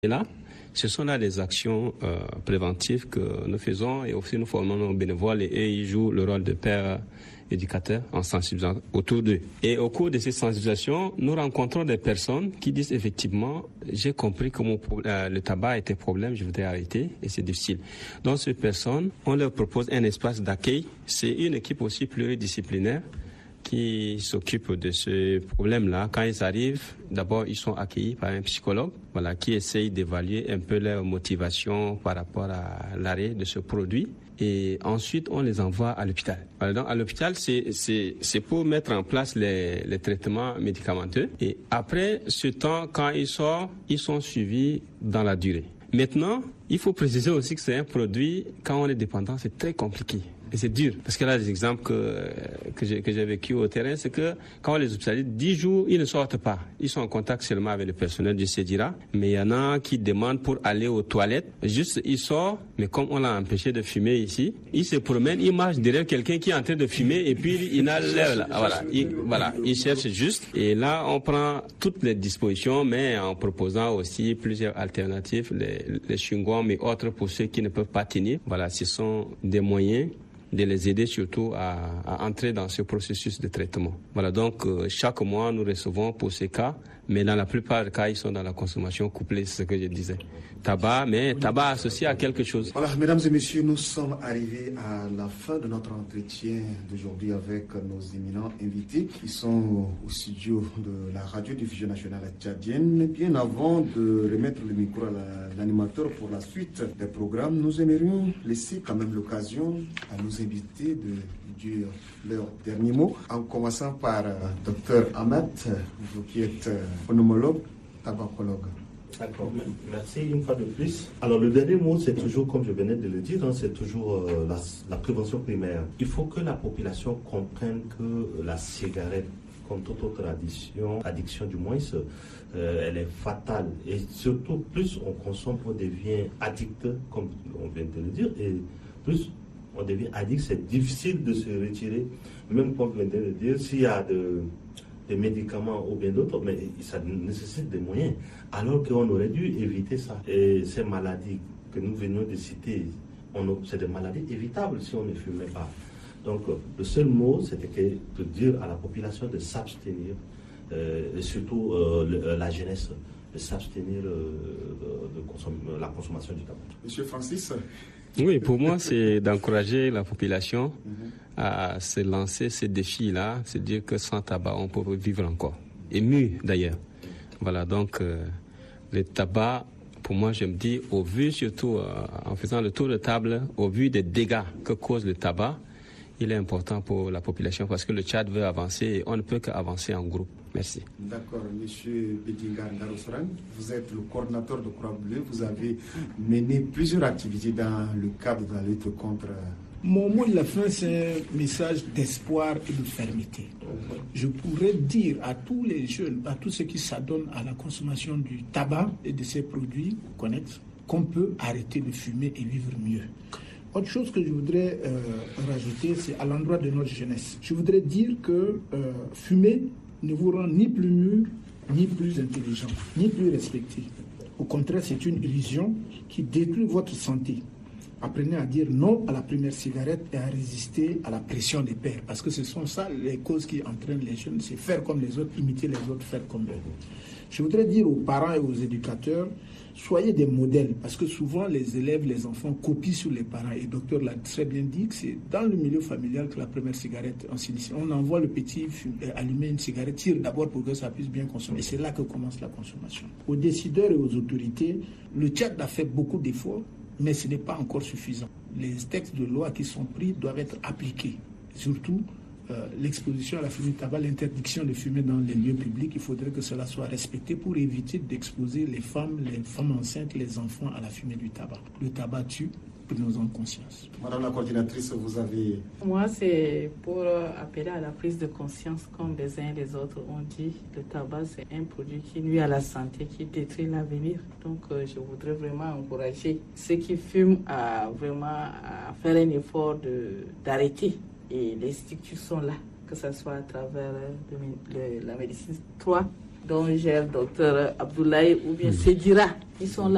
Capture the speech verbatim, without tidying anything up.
Et là, ce sont là des actions euh, préventives que nous faisons et aussi nous formons nos bénévoles et eux, ils jouent le rôle de père éducateur en sensibilisant autour d'eux. Et au cours de ces sensibilisations, nous rencontrons des personnes qui disent effectivement, j'ai compris que mon, euh, le tabac était problème, je voudrais arrêter et c'est difficile. Donc ces personnes, on leur propose un espace d'accueil. C'est une équipe aussi pluridisciplinaire qui s'occupent de ce problème-là. Quand ils arrivent, d'abord, ils sont accueillis par un psychologue, voilà, qui essaye d'évaluer un peu leur motivation par rapport à l'arrêt de ce produit. Et ensuite, on les envoie à l'hôpital. Voilà, donc, à l'hôpital, c'est, c'est, c'est pour mettre en place les, les traitements médicamenteux. Et après ce temps, quand ils sortent, ils sont suivis dans la durée. Maintenant, il faut préciser aussi que c'est un produit, quand on est dépendant, c'est très compliqué. Et c'est dur. Parce que là, les exemples que, que, j'ai, que j'ai vécu au terrain, c'est que quand on les hospitalise, dix jours, ils ne sortent pas. Ils sont en contact seulement avec le personnel du CEDIRA. Mais il y en a qui demandent pour aller aux toilettes. Juste, ils sortent, mais comme on l'a empêché de fumer ici, ils se promènent, ils marchent derrière quelqu'un qui est en train de fumer et puis il a l'air là. Voilà. Ils, voilà. Ils cherchent juste. Et là, on prend toutes les dispositions, mais en proposant aussi plusieurs alternatives, les, les chewing-gums et autres pour ceux qui ne peuvent pas tenir. Voilà, ce sont des moyens de les aider surtout à, à entrer dans ce processus de traitement. Voilà, donc euh, chaque mois, nous recevons pour ces cas, mais dans la plupart des cas, ils sont dans la consommation couplée, c'est ce que je disais. Tabac, mais tabac associé à quelque chose. Voilà, mesdames et messieurs, nous sommes arrivés à la fin de notre entretien d'aujourd'hui avec nos éminents invités qui sont au studio de la radiodiffusion nationale tchadienne. Bien avant de remettre le micro à la, l'animateur pour la suite des programmes, nous aimerions laisser quand même l'occasion à nos invités de dire leur dernier mot, en commençant par euh, docteur Ahmed, vous qui êtes euh, pneumologue, tabacologue. D'accord, merci une fois de plus. Alors le dernier mot, c'est toujours, comme je venais de le dire, hein, c'est toujours euh, la, la prévention primaire. Il faut que la population comprenne que la cigarette, comme toute autre addiction, addiction du moins, euh, elle est fatale. Et surtout, plus on consomme, on devient addict, comme on vient de le dire, et plus on devient addict, c'est difficile de se retirer. Même comme je viens de le dire, s'il y a de... des médicaments ou bien d'autres, mais ça nécessite des moyens. Alors qu'on aurait dû éviter ça. Et ces maladies que nous venions de citer, on, c'est des maladies évitables si on ne fumait pas. Donc le seul mot, c'était que, de dire à la population de s'abstenir, euh, et surtout euh, le, la jeunesse, de s'abstenir euh, de, de consom- la consommation du tabac. Monsieur Francis. Oui, pour moi, c'est d'encourager la population à se lancer ces défis-là, se dire que sans tabac, on peut vivre encore. Et mieux, d'ailleurs. Voilà, donc, euh, le tabac, pour moi, je me dis, au vu, surtout euh, en faisant le tour de table, au vu des dégâts que cause le tabac, il est important pour la population parce que le Tchad veut avancer et on ne peut qu'avancer en groupe. Merci. D'accord, monsieur Bedinga Ndarosran, vous êtes le coordinateur de Croix-Bleue, vous avez mené plusieurs activités dans le cadre de la lutte contre... Mon mot de la fin, c'est un message d'espoir et de fermeté. Je pourrais dire à tous les jeunes, à tous ceux qui s'adonnent à la consommation du tabac et de ses produits connexes, qu'on peut arrêter de fumer et vivre mieux. Autre chose que je voudrais euh, rajouter, c'est à l'endroit de notre jeunesse. Je voudrais dire que euh, fumer ne vous rend ni plus mûr, ni plus intelligent, ni plus respecté. Au contraire, c'est une illusion qui détruit votre santé. Apprenez à dire non à la première cigarette et à résister à la pression des pairs. Parce que ce sont ça les causes qui entraînent les jeunes, c'est faire comme les autres, imiter les autres, faire comme eux. Je voudrais dire aux parents et aux éducateurs, soyez des modèles, parce que souvent les élèves, les enfants copient sur les parents. Et le docteur l'a très bien dit que c'est dans le milieu familial que la première cigarette, on s'initie. On envoie le petit allumer une cigarette, tire d'abord pour que ça puisse bien consommer. Et c'est là que commence la consommation. Aux décideurs et aux autorités, le Tchad a fait beaucoup d'efforts, mais ce n'est pas encore suffisant. Les textes de loi qui sont pris doivent être appliqués. Surtout, euh, l'exposition à la fumée de tabac, l'interdiction de fumer dans les lieux publics, il faudrait que cela soit respecté pour éviter d'exposer les femmes, les femmes enceintes, les enfants à la fumée du tabac. Le tabac tue, prenons-en conscience. Madame la coordinatrice, vous avez... Moi, c'est pour appeler à la prise de conscience, comme les uns et les autres ont dit. Le tabac, c'est un produit qui nuit à la santé, qui détruit l'avenir. Donc, euh, je voudrais vraiment encourager ceux qui fument à vraiment à faire un effort de, d'arrêter. Et les structures sont là, que ce soit à travers le, le, la médecine trois, dont gère le docteur Abdoulaye ou bien Cédira. Ils sont là.